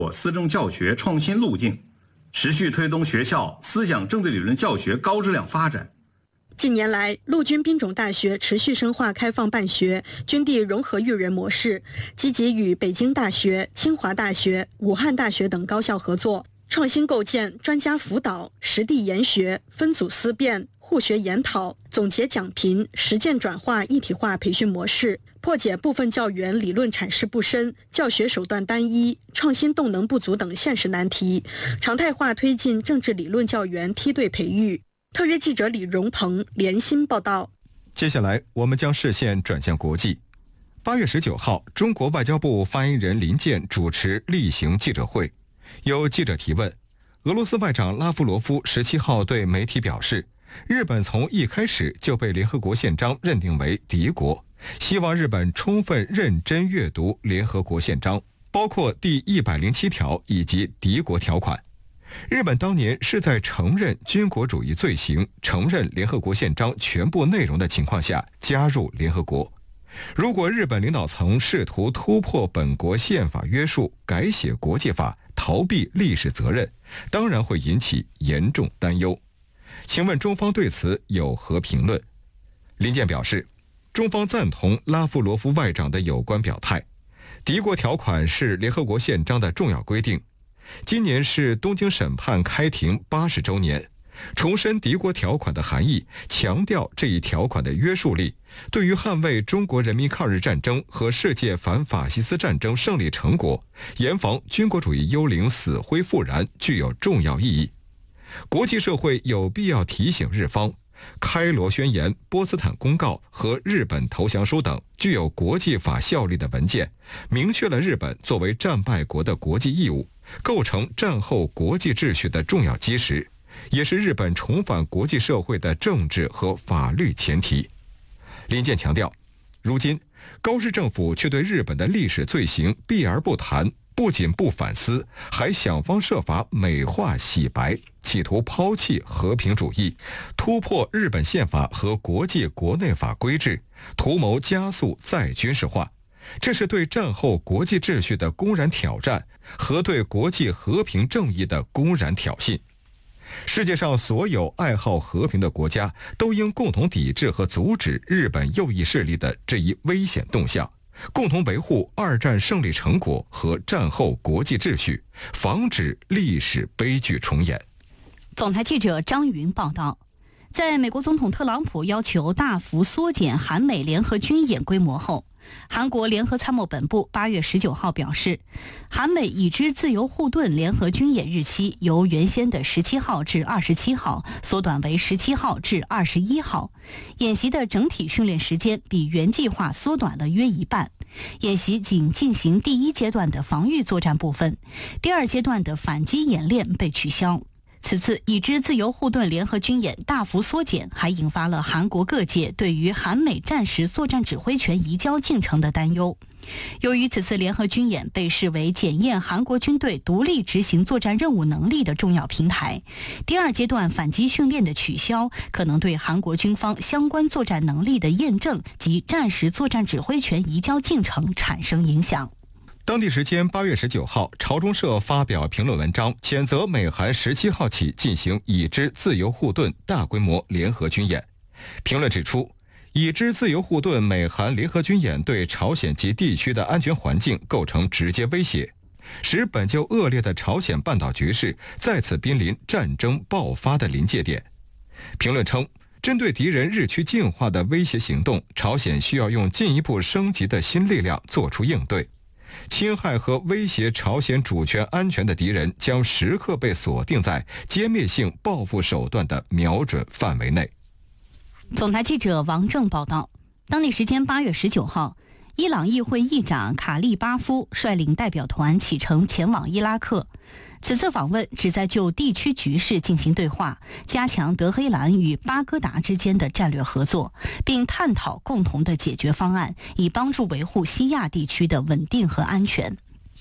思政教学创新路径，持续推动学校思想政治理论教学高质量发展。 近年来，陆军兵种大学持续深化开放办学、军地融合育人模式，积极与北京大学、清华大学、武汉大学等高校合作，创新构建专家辅导、实地研学、分组思辨、互学研讨、总结讲评、实践转化一体化培训模式，破解部分教员理论阐释不深、教学手段单一、创新动能不足等现实难题，常态化推进政治理论教员梯队培育。特约记者李荣鹏连新报道。 接下来我们将视线转向国际。8月19号，中国外交部发言人林健主持例行记者会，有记者提问，俄罗斯外长拉夫罗夫17号对媒体表示，日本从一开始就被联合国宪章认定为敌国，希望日本充分认真阅读联合国宪章，包括第107条以及敌国条款。日本当年是在承认军国主义罪行、承认联合国宪章全部内容的情况下加入联合国。如果日本领导层试图突破本国宪法约束，改写国际法，逃避历史责任，当然会引起严重担忧。请问中方对此有何评论？林健表示，中方赞同拉夫罗夫外长的有关表态。敌国条款是联合国宪章的重要规定。今年是东京审判开庭80周年，重申敌国条款的含义，强调这一条款的约束力，对于捍卫中国人民抗日战争和世界反法西斯战争胜利成果，严防军国主义幽灵死灰复燃，具有重要意义。国际社会有必要提醒日方，开罗宣言、波茨坦公告和日本投降书等具有国际法效力的文件，明确了日本作为战败国的国际义务，构成战后国际秩序的重要基石，也是日本重返国际社会的政治和法律前提。林健强调，如今高市政府却对日本的历史罪行避而不谈，不仅不反思，还想方设法美化洗白，企图抛弃和平主义，突破日本宪法和国际国内法规制，图谋加速再军事化。这是对战后国际秩序的公然挑战，和对国际和平正义的公然挑衅。世界上所有爱好和平的国家都应共同抵制和阻止日本右翼势力的这一危险动向，共同维护二战胜利成果和战后国际秩序，防止历史悲剧重演。 总台记者张云报道。在美国总统特朗普要求大幅缩减韩美联合军演规模后，韩国联合参谋本部8月19号表示，韩美已知自由护盾联合军演日期由原先的17号至27号缩短为17号至21号，演习的整体训练时间比原计划缩短了约一半。演习仅进行第一阶段的防御作战部分，第二阶段的反击演练被取消。此次已知自由护盾联合军演大幅缩减，还引发了韩国各界对于韩美战时作战指挥权移交进程的担忧。由于此次联合军演被视为检验韩国军队独立执行作战任务能力的重要平台，第二阶段反击训练的取消，可能对韩国军方相关作战能力的验证及战时作战指挥权移交进程产生影响。 当地时间8月19号，朝中社发表评论文章，谴责美韩17号起进行已知自由护盾大规模联合军演。评论指出，已知自由护盾美韩联合军演对朝鲜及地区的安全环境构成直接威胁，使本就恶劣的朝鲜半岛局势再次濒临战争爆发的临界点。评论称，针对敌人日趋进化的威胁行动，朝鲜需要用进一步升级的新力量做出应对。侵害和威胁朝鲜主权安全的敌人将时刻被锁定在歼灭性报复手段的瞄准范围内。 总台记者王正报道，当地时间8月19号，伊朗议会议长卡利巴夫率领代表团启程前往伊拉克。此次访问旨在就地区局势进行对话，加强德黑兰与巴格达之间的战略合作，并探讨共同的解决方案，以帮助维护西亚地区的稳定和安全。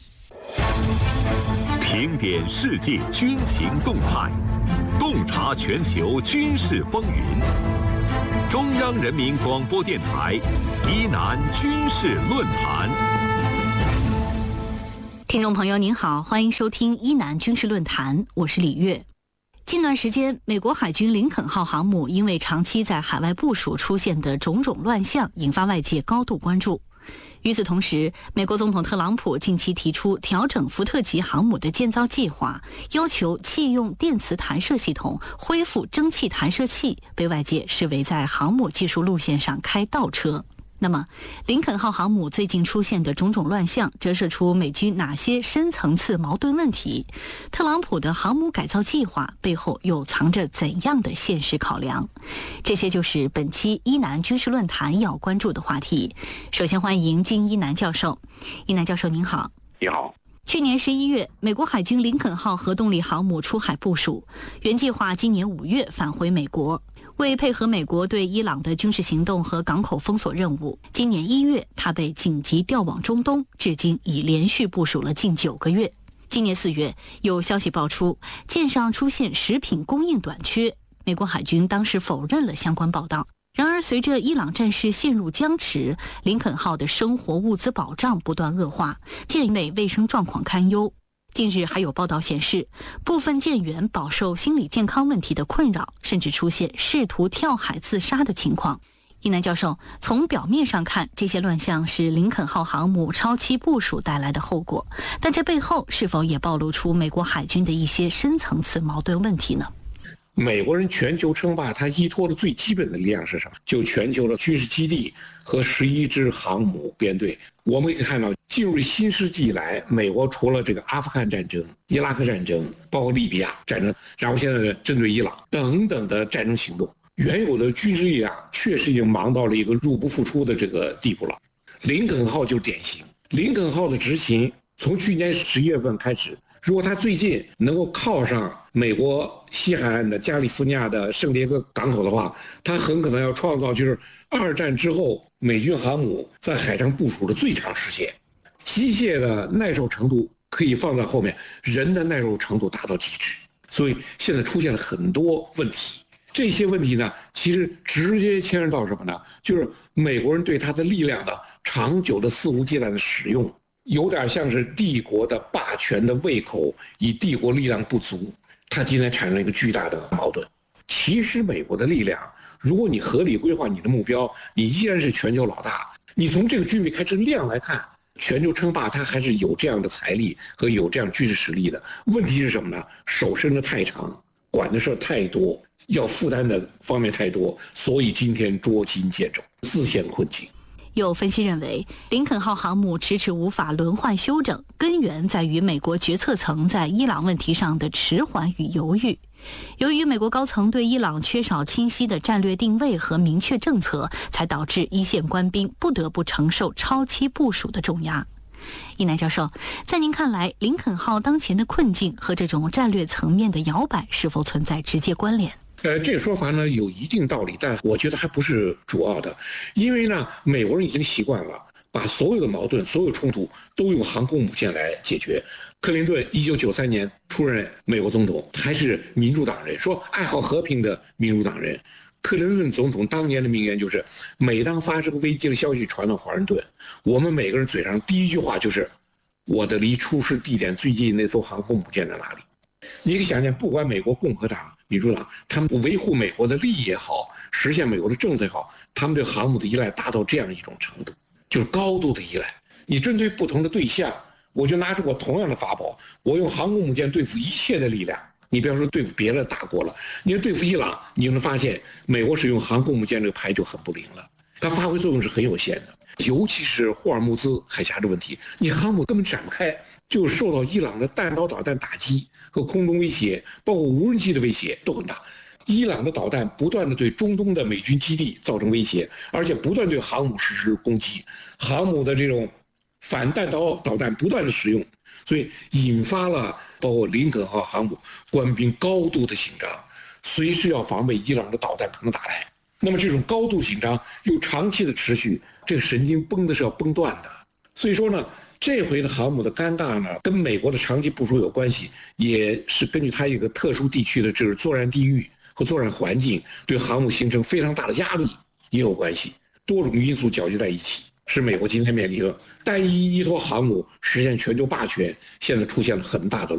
评点世界军情动态，洞察全球军事风云。中央人民广播电台疑难军事论坛。 听众朋友您好，欢迎收听伊南军事论坛，我是李月。近段时间，美国海军林肯号航母因为长期在海外部署出现的种种乱象，引发外界高度关注。与此同时，美国总统特朗普近期提出调整福特级航母的建造计划，要求弃用电磁弹射系统，恢复蒸汽弹射器，被外界视为在航母技术路线上开倒车。那么，林肯号航母最近出现的种种乱象，折射出美军哪些深层次矛盾问题？特朗普的航母改造计划背后又藏着怎样的现实考量？这些就是本期伊南军事论坛要关注的话题。首先欢迎金一南教授。一南教授您好。 你好。 去年11月，美国海军林肯号核动力航母出海部署，原计划今年5月返回美国。为配合美国对伊朗的军事行动和港口封锁任务，今年1月，它被紧急调往中东，至今已连续部署了近9个月。今年4月，有消息爆出，舰上出现食品供应短缺，美国海军当时否认了相关报道。然而，随着伊朗战事陷入僵持，林肯号的生活物资保障不断恶化，舰内卫生状况堪忧。近日还有报道显示，部分舰员饱受心理健康问题的困扰，甚至出现试图跳海自杀的情况。一南教授，从表面上看，这些乱象是林肯号航母超期部署带来的后果，但这背后是否也暴露出美国海军的一些深层次矛盾问题呢？ 美国人全球称霸，它依托的最基本的力量是什么？就全球的军事基地和11支航母编队。我们可以看到，进入新世纪以来，美国除了这个阿富汗战争、伊拉克战争，包括利比亚战争，然后现在针对伊朗等等的战争行动，原有的军事力量确实已经忙到了一个入不敷出的这个地步了。林肯号就典型，林肯号的执勤从去年11月份开始，如果他最近能够靠上美国西海岸的加利福尼亚的圣迭戈港口的话，他很可能要创造就是2战之后美军航母在海上部署的最长时间。机械的耐受程度可以放在后面，人的耐受程度达到极致。所以现在出现了很多问题，这些问题呢，其实直接牵涉到什么呢？就是美国人对他的力量的长久的肆无忌惮的使用，有点像是帝国的霸权的胃口，以帝国力量不足，它今天产生了一个巨大的矛盾。其实美国的力量，如果你合理规划你的目标，你依然是全球老大。你从这个军备开支量来看，全球称霸它还是有这样的财力和有这样军事实力的。问题是什么呢？手伸得太长，管的事太多，要负担的方面太多，所以今天捉襟见肘，自陷困境。 有分析认为，林肯号航母迟迟无法轮换休整，根源在于美国决策层在伊朗问题上的迟缓与犹豫。由于美国高层对伊朗缺少清晰的战略定位和明确政策，才导致一线官兵不得不承受超期部署的重压。一南教授，在您看来，林肯号当前的困境和这种战略层面的摇摆是否存在直接关联？ 这个说法呢有一定道理，但我觉得还不是主要的，因为呢，美国人已经习惯了把所有的矛盾、所有冲突都用航空母舰来解决。克林顿1993年出任美国总统，还是民主党人，说爱好和平的民主党人。克林顿总统当年的名言就是：每当发生危机的消息传到华盛顿，我们每个人嘴上第一句话就是：我的离出事地点最近那艘航空母舰在哪里？你可以想想，不管美国共和党、民主党，他们维护美国的利益也好，实现美国的政策也好，他们对航母的依赖达到这样一种程度，就是高度的依赖。你针对不同的对象，我就拿出我同样的法宝，我用航空母舰对付一切的力量。你不要说对付别的大国了，你要对付伊朗，你就能发现美国使用航空母舰这个牌就很不灵了，它发挥作用是很有限的。尤其是霍尔木兹海峡的问题，你航母根本展不开，就受到伊朗的弹道导弹打击和空中威胁，包括无人机的威胁都很大。伊朗的导弹不断地对中东的美军基地造成威胁，而且不断对航母实施攻击，航母的这种反弹道导弹不断的使用，所以引发了包括林肯号航母官兵高度的紧张，随时要防备伊朗的导弹可能打来。那么这种高度紧张又长期的持续，这个神经绷的是要绷断的。所以说呢，这回的航母的尴尬呢，跟美国的长期部署有关系，也是根据它一个特殊地区的这个作战地域和作战环境，对航母形成非常大的压力也有关系，多种因素搅集在一起。 是美国今天面临的单一依托航母实现全球霸权，现在出现了很大的